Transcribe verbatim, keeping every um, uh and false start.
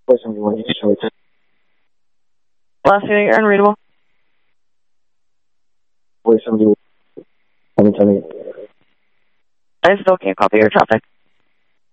seventy-one, you show it. Last unit, you're unreadable. four seventy-one. Tell me, tell me. I still can't copy your traffic.